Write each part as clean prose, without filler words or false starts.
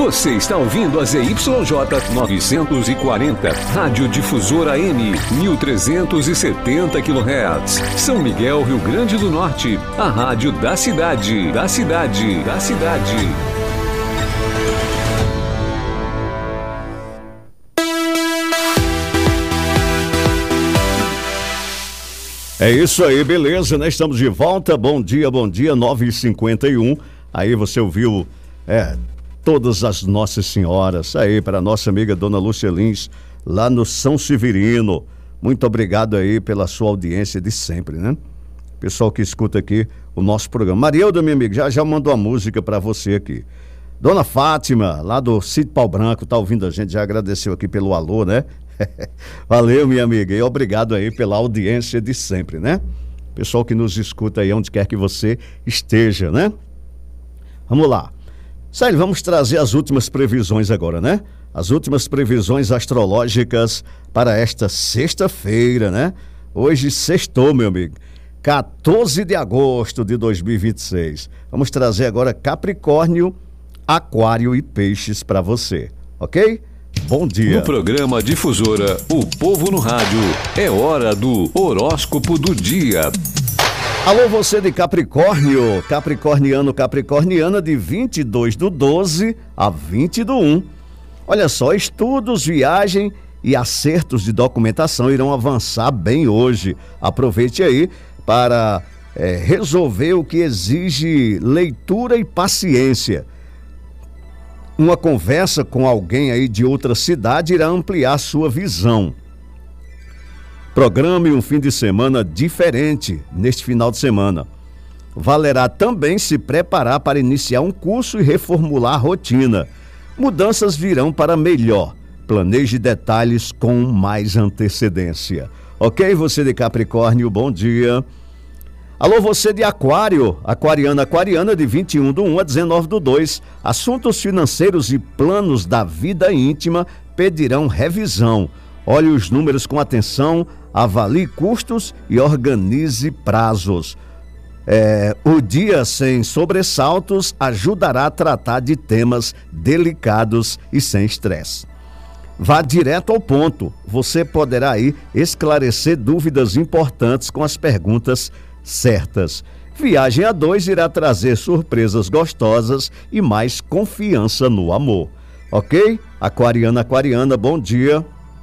Você está ouvindo a ZYJ 940, Rádio Difusora AM, 1370 kHz. São Miguel, Rio Grande do Norte, a rádio da cidade. É isso aí, beleza, né? Estamos de volta, bom dia, 9h51. Aí você ouviu, todas as Nossas Senhoras, aí para nossa amiga Dona Lúcia Lins, lá no São Severino. Muito obrigado aí pela sua audiência de sempre, né? Pessoal que escuta aqui o nosso programa. Marielda, minha amiga, já mandou a música para você aqui. Dona Fátima, lá do Sítio Pau Branco, tá ouvindo a gente, já agradeceu aqui pelo alô, né? Valeu, minha amiga, e obrigado aí pela audiência de sempre, né? Pessoal que nos escuta aí onde quer que você esteja, né? Vamos lá. Sério, vamos trazer as últimas previsões agora, né? As últimas previsões astrológicas para esta sexta-feira, né? Hoje sextou, meu amigo. 14 de agosto de 2026. Vamos trazer agora Capricórnio, Aquário e Peixes para você, ok? Bom dia. No programa Difusora, o povo no rádio, é hora do horóscopo do dia. Alô, você de Capricórnio, capricorniano, capricorniana, de 22/12 a 20/1. Olha só, estudos, viagem e acertos de documentação irão avançar bem hoje. Aproveite aí para resolver o que exige leitura e paciência. Uma conversa com alguém aí de outra cidade irá ampliar sua visão. Programe um fim de semana diferente neste final de semana. Valerá também se preparar para iniciar um curso e reformular a rotina. Mudanças virão para melhor. Planeje detalhes com mais antecedência. Ok, você de Capricórnio, bom dia. Alô, você de Aquário, aquariana, de 21/1 a 19/2. Assuntos financeiros e planos da vida íntima pedirão revisão. Olhe os números com atenção, avalie custos e organize prazos. O dia sem sobressaltos ajudará a tratar de temas delicados e sem estresse. Vá direto ao ponto. Você poderá aí esclarecer dúvidas importantes com as perguntas certas. Viagem a dois irá trazer surpresas gostosas e mais confiança no amor. Ok? Aquariana, bom dia.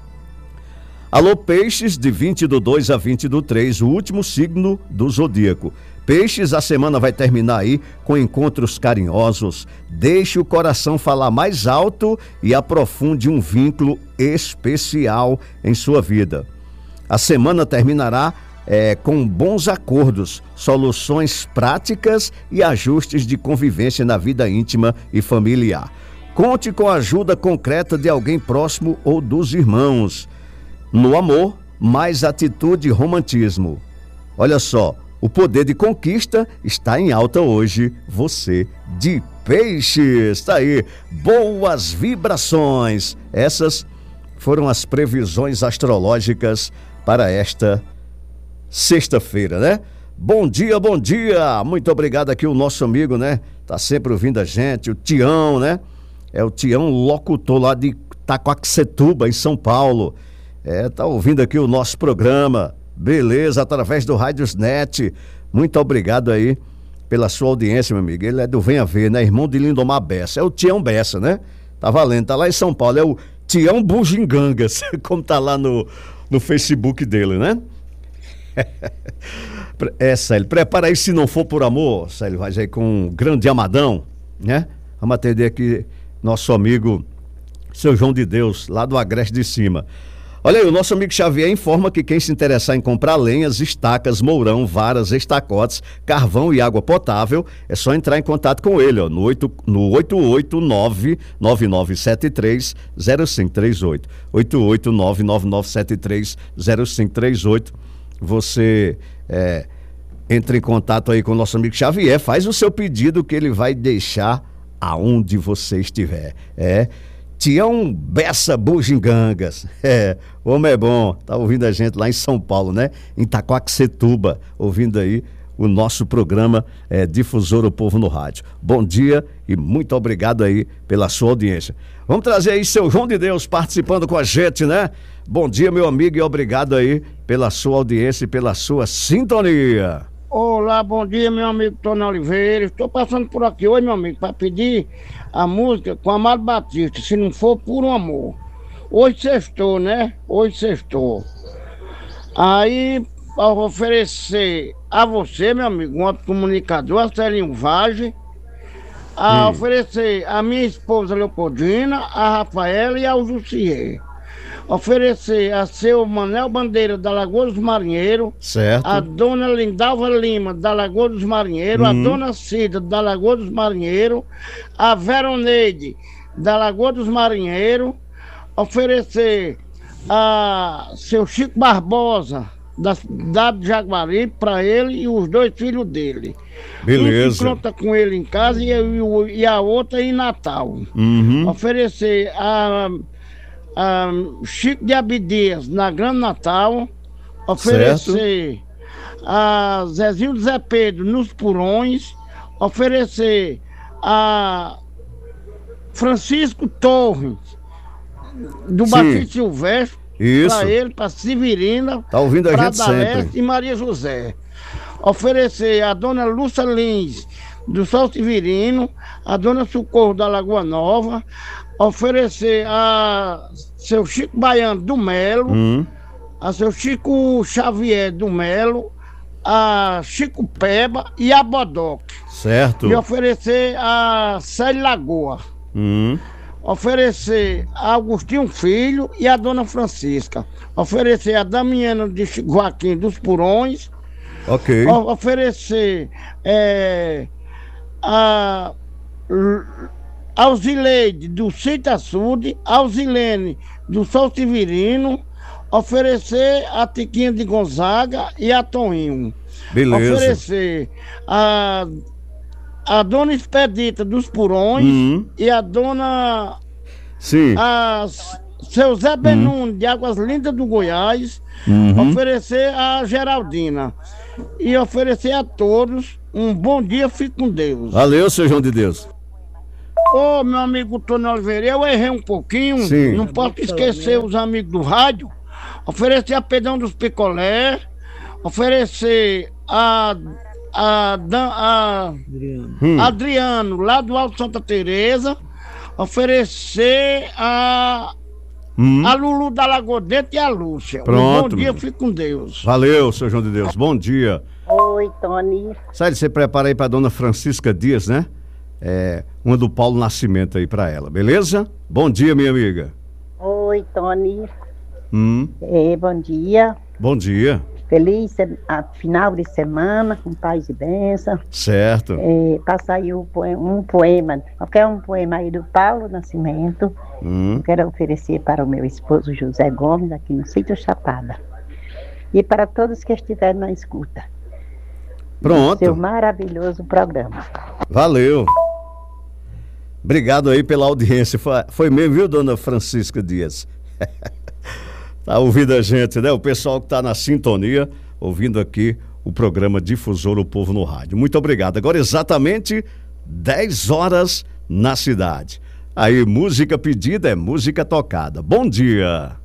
Alô, Peixes, de 20/2 a 20/3, o último signo do zodíaco. Peixes, a semana vai terminar aí com encontros carinhosos. Deixe o coração falar mais alto e aprofunde um vínculo especial em sua vida. A semana terminará com bons acordos, soluções práticas e ajustes de convivência na vida íntima e familiar. Conte com a ajuda concreta de alguém próximo ou dos irmãos. No amor, mais atitude e romantismo. Olha só, o poder de conquista está em alta hoje. Você de Peixes, está aí, boas vibrações. Essas foram as previsões astrológicas para esta sexta-feira, né? Bom dia, muito obrigado aqui o nosso amigo, né? Tá sempre ouvindo a gente, o Tião, né? É o Tião, locutor lá de Itacoaxetuba, em São Paulo. Tá ouvindo aqui o nosso programa, beleza, através do Rádiosnet. Muito obrigado aí pela sua audiência, meu amigo. Ele é do Venha Ver, né? Irmão de Lindomar Bessa, é o Tião Bessa, né? Tá valendo, tá lá em São Paulo, é o Tião Bugigangas, como tá lá no Facebook dele, né? Célio, prepara aí, se não for por amor, Célio, vai aí com um grande amadão, né? Vamos atender aqui nosso amigo Seu João de Deus, lá do Agreste de Cima. Olha aí, o nosso amigo Xavier informa que quem se interessar em comprar lenhas, estacas, mourão, varas, estacotes, carvão e água potável, é só entrar em contato com ele, ó, no 889-9973-0538. 889-9973-0538. Você entra em contato aí com o nosso amigo Xavier, faz o seu pedido que ele vai deixar aonde você estiver. Tião Bessa Bugigangas. O homem é bom, tá ouvindo a gente lá em São Paulo, né? Em Itacoaxetuba, ouvindo aí o nosso programa Difusor o Povo no Rádio. Bom dia e muito obrigado aí pela sua audiência. Vamos trazer aí seu João de Deus participando com a gente, né? Bom dia, meu amigo, e obrigado aí pela sua audiência e pela sua sintonia. Olá, bom dia, meu amigo Tony Oliveira. Estou passando por aqui hoje, meu amigo, para pedir a música com Amado Batista, Se Não For Por Um Amor. Hoje sextou, né? Hoje sextou. Aí, para oferecer a você, meu amigo, um outro comunicador, a Celinho Vage, a oferecer a minha esposa Leopoldina, a Rafaela e ao Jussier. Oferecer a seu Manel Bandeira da Lagoa dos Marinheiros, certo, a dona Lindalva Lima da Lagoa dos Marinheiros, a dona Cida da Lagoa dos Marinheiros, a Veroneide da Lagoa dos Marinheiros, oferecer a seu Chico Barbosa da cidade de Jaguari para ele e os dois filhos dele. Beleza. Um se encontra com ele em casa e a outra em Natal. Oferecer a Chico de Abdias na Grande Natal, oferecer a Zezinho Zé Pedro nos Purões, oferecer a Francisco Torres do Batista Silvestre para ele, para Severina, tá ouvindo a gente sempre, e Maria José. Oferecer a dona Lúcia Lins do Sol Severino, a dona Socorro da Lagoa Nova, oferecer a seu Chico Baiano do Melo, a seu Chico Xavier do Melo, a Chico Peba e a Bodoque. Certo. E oferecer a Célia Lagoa. Oferecer a Agostinho Filho e a dona Francisca. Oferecer a Damiana de Joaquim dos Purões. Ok. Oferecer a Alzileide do Sítio Açude, Alzilene do Sol Severino, oferecer a Tiquinha de Gonzaga e a Toninho. Beleza. Oferecer a dona Expedita dos Purões e a dona seu Zé Benuno de Águas Lindas do Goiás, oferecer a Geraldina e oferecer a todos um bom dia, fique com Deus. Valeu, seu João de Deus. Ô, meu amigo Tony Oliveira, eu errei um pouquinho, não posso esquecer os amigos do rádio, oferecer a Pedrão dos Picolé, oferecer a Adriano, lá do Alto Santa Teresa, oferecer a Lulu da Lagoa Dentro e a Lúcia. Pronto, bom dia, fique com Deus. Valeu, seu João de Deus, bom dia. Oi, Tony. Sai, você prepara aí pra dona Francisca Dias, né? Uma do Paulo Nascimento aí pra ela, beleza? Bom dia, minha amiga. Oi, Tony. Bom dia. Bom dia. Feliz final de semana, com paz e bênção. Certo. Passa aí um poema, qualquer um poema aí do Paulo Nascimento. Eu quero oferecer para o meu esposo José Gomes, aqui no Sítio Chapada. E para todos que estiverem na escuta. Pronto. Seu maravilhoso programa. Valeu. Obrigado aí pela audiência. Foi mesmo, viu, dona Francisca Dias? Tá ouvindo a gente, né? O pessoal que tá na sintonia, ouvindo aqui o programa Difusor o Povo no Rádio. Muito obrigado. Agora exatamente 10 horas na cidade. Aí, música pedida é música tocada. Bom dia.